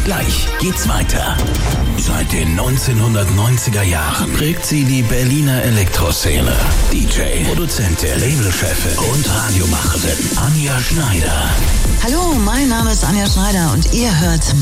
Gleich geht's weiter. Seit den 1990er Jahren prägt sie die Berliner Elektroszene. DJ, Produzentin, Labelchefin und Radiomacherin Anja Schneider. Hallo, mein Name ist Anja Schneider und ihr hört